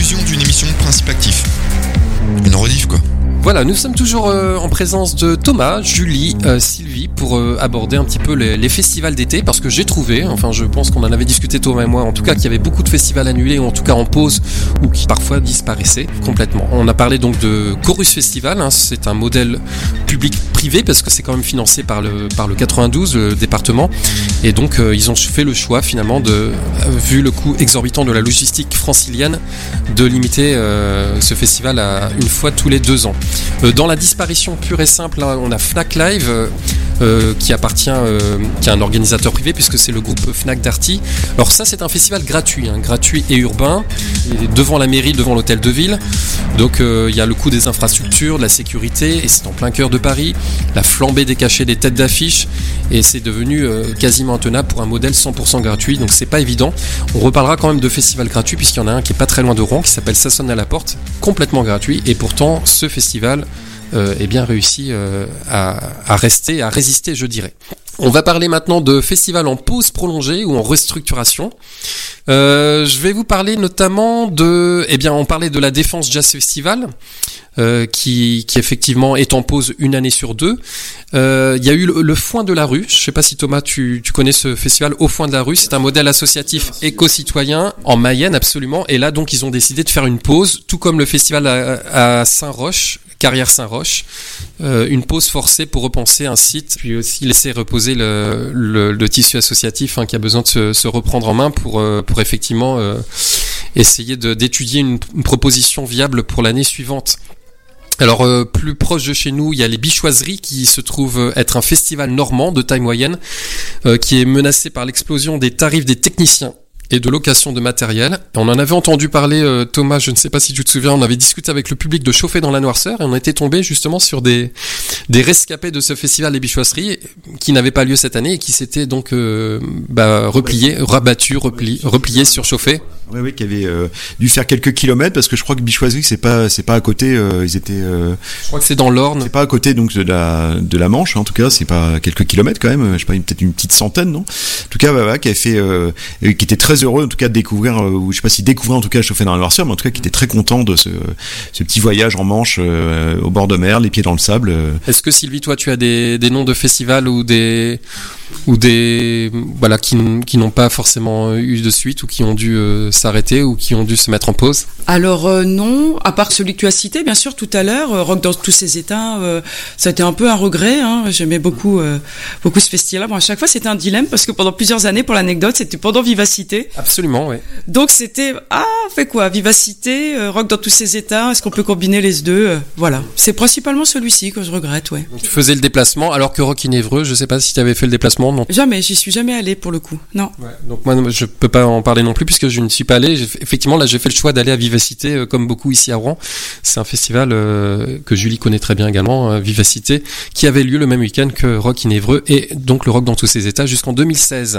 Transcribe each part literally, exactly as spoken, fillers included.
rediffusion d'une émission de Principe Actif. Une rediff, quoi. Voilà, nous sommes toujours euh, en présence de Thomas, Julie, euh, Sylvie pour euh, aborder un petit peu les, les festivals d'été, parce que j'ai trouvé, enfin je pense qu'on en avait discuté Thomas et moi, en tout cas qu'il y avait beaucoup de festivals annulés ou en tout cas en pause ou qui parfois disparaissaient complètement. On a parlé donc de Chorus Festival, hein, c'est un modèle public-privé parce que c'est quand même financé par le par le quatre-vingt-douze, le département, et donc euh, ils ont fait le choix finalement de, euh, vu le coût exorbitant de la logistique francilienne, de limiter euh, ce festival à une fois tous les deux ans. Dans la disparition pure et simple, là, on a Fnac Live euh, qui appartient, euh, qui est un organisateur privé puisque c'est le groupe Fnac Darty. Alors ça, c'est un festival gratuit, hein, gratuit et urbain, et devant la mairie, devant l'hôtel de ville. Donc euh, il y a le coût des infrastructures, de la sécurité, et c'est en plein cœur de Paris. La flambée des cachets, des têtes d'affiche, et c'est devenu euh, quasiment intenable pour un modèle cent pour cent gratuit. Donc c'est pas évident. On reparlera quand même de festivals gratuits puisqu'il y en a un qui est pas très loin de Rouen, qui s'appelle Ça sonne à la porte, complètement gratuit, et pourtant ce festival Euh, est bien réussi euh, à, à rester, à résister, je dirais. On va parler maintenant de festivals en pause prolongée ou en restructuration. Euh, je vais vous parler notamment de, eh bien, on parlait de la Défense Jazz Festival, euh, qui, qui effectivement est en pause une année sur deux. Euh, il y a eu le, le Foin de la rue. Je sais pas si Thomas, tu, tu connais ce festival au Foin de la rue. C'est un modèle associatif éco-citoyen en Mayenne, absolument. Et là, donc, ils ont décidé de faire une pause, tout comme le festival à, à Saint-Roch, Carrière-Saint-Roch, euh, une pause forcée pour repenser un site, puis aussi laisser reposer le, le, le tissu associatif hein, qui a besoin de se, se reprendre en main pour, euh, pour effectivement euh, essayer de, d'étudier une, une proposition viable pour l'année suivante. Alors euh, plus proche de chez nous, il y a les Bichoiseries qui se trouve être un festival normand de taille moyenne euh, qui est menacé par l'explosion des tarifs des techniciens et de location de matériel. On en avait entendu parler, euh, Thomas, je ne sais pas si tu te souviens, on avait discuté avec le public de Chauffer dans la Noirceur et on était tombé justement sur des des rescapés de ce festival des Bichoiseries qui n'avait pas lieu cette année et qui s'étaient donc euh, bah, repliés, rabattus, repli, repliés sur Chauffer. Oui, oui, qui avait euh, dû faire quelques kilomètres parce que je crois que Bichoiserie c'est pas c'est pas à côté, euh, ils étaient. Euh, je crois que c'est dans l'Orne. C'est pas à côté donc de la de la Manche, hein, en tout cas, c'est pas quelques kilomètres quand même, je sais pas, peut-être une petite centaine, non. En tout cas, bah, bah, qui avait fait, euh, qui était très heureux en tout cas de découvrir, euh, ou je sais pas si découvrir en tout cas Chauffer dans la Noirceur, mais en tout cas qui était très content de ce ce petit voyage en Manche euh, au bord de mer, les pieds dans le sable. Euh. Est-ce que Sylvie, toi, tu as des des noms de festivals ou des ou des voilà qui qui n'ont pas forcément eu de suite ou qui ont dû euh, s'arrêter ou qui ont dû se mettre en pause? Alors euh, non, à part celui que tu as cité, bien sûr, tout à l'heure, euh, Rock dans tous ses états, euh, ça a été un peu un regret. Hein, j'aimais beaucoup, euh, beaucoup ce festival. Bon, à chaque fois, c'était un dilemme parce que pendant plusieurs années, pour l'anecdote, c'était pendant Vivacité. Absolument, oui. Donc c'était ah, fait quoi, Vivacité, euh, Rock dans tous ses états. Est-ce qu'on peut combiner les deux euh, Voilà, c'est principalement celui-ci que je regrette, ouais. Donc, tu faisais le déplacement, alors que Rock in Évreux, je sais pas si tu avais fait le déplacement, non? Jamais, j'y suis jamais allée pour le coup, non. Ouais, donc moi, je peux pas en parler non plus puisque je ne suis pas allé. J'ai, effectivement, là, j'ai fait le choix d'aller à Vivacité, euh, comme beaucoup ici à Rouen. C'est un festival euh, que Julie connaît très bien également, euh, Vivacité, qui avait lieu le même week-end que Rock in Évreux et donc le Rock dans tous ses états jusqu'en deux mille seize.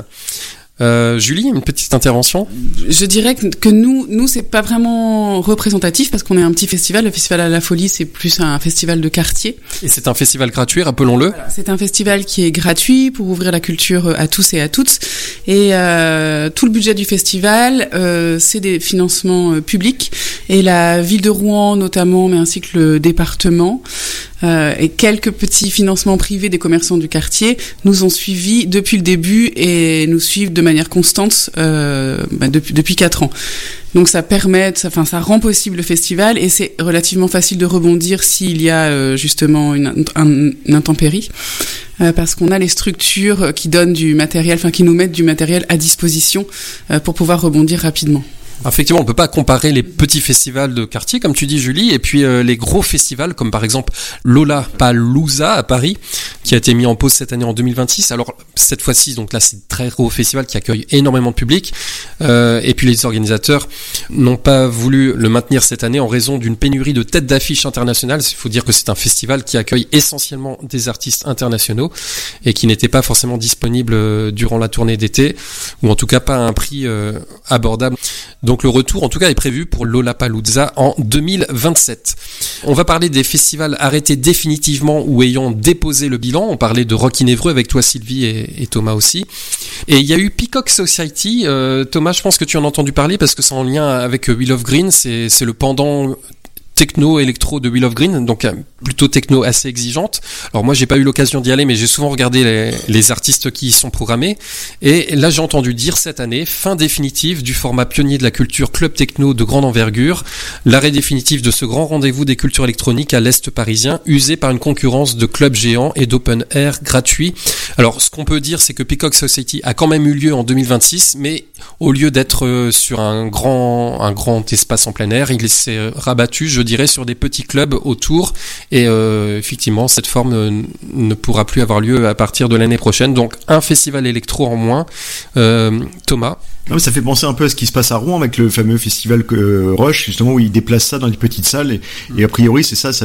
Euh, Julie, une petite intervention. Je dirais que, que nous, nous c'est pas vraiment représentatif parce qu'on est un petit festival. Le festival à la Folie, c'est plus un festival de quartier. Et c'est un festival gratuit, rappelons-le. Voilà, c'est un festival qui est gratuit pour ouvrir la culture à tous et à toutes. Et euh, tout le budget du festival, euh, c'est des financements euh, publics. Et la ville de Rouen, notamment, mais ainsi que le département, euh, et quelques petits financements privés des commerçants du quartier, nous ont suivis depuis le début et nous suivent de manière constante euh, bah, depuis depuis quatre ans. Donc ça permet, ça, enfin ça rend possible le festival et c'est relativement facile de rebondir s'il y a euh, justement une, un, une intempérie, euh, parce qu'on a les structures qui donnent du matériel, enfin qui nous mettent du matériel à disposition euh, pour pouvoir rebondir rapidement. Effectivement, on peut pas comparer les petits festivals de quartier, comme tu dis Julie, et puis euh, les gros festivals, comme par exemple Lollapalooza à Paris, qui a été mis en pause cette année en deux mille vingt-six. Alors cette fois-ci, donc là, c'est un très gros festival qui accueille énormément de public, euh, et puis les organisateurs n'ont pas voulu le maintenir cette année en raison d'une pénurie de têtes d'affiche internationales. Il faut dire que c'est un festival qui accueille essentiellement des artistes internationaux et qui n'était pas forcément disponible durant la tournée d'été, ou en tout cas pas à un prix euh, abordable. Donc le retour, en tout cas, est prévu pour Lollapalooza en deux mille vingt-sept. On va parler des festivals arrêtés définitivement ou ayant déposé le bilan. On parlait de Rock in Évreux avec toi, Sylvie, et, et Thomas aussi. Et il y a eu Peacock Society. Euh, Thomas, je pense que tu en as entendu parler parce que c'est en lien avec Wheel of Green. C'est, c'est le pendant techno électro de Wheel of Green, donc plutôt techno assez exigeante. Alors moi j'ai pas eu l'occasion d'y aller, mais j'ai souvent regardé les, les artistes qui y sont programmés, et là j'ai entendu dire cette année fin définitive du format pionnier de la culture club techno de grande envergure, l'arrêt définitif de ce grand rendez-vous des cultures électroniques à l'est parisien, usé par une concurrence de clubs géants et d'open air gratuits. Alors ce qu'on peut dire, c'est que Peacock Society a quand même eu lieu en deux mille vingt-six, mais au lieu d'être sur un grand un grand espace en plein air, il s'est rabattu, je dirais, sur des petits clubs autour, et euh, effectivement cette forme ne, ne pourra plus avoir lieu à partir de l'année prochaine. Donc un festival électro en moins. euh, Thomas? Non, mais ça fait penser un peu à ce qui se passe à Rouen avec le fameux festival euh, Rush, justement, où ils déplacent ça dans les petites salles, et, et a priori c'est ça, ça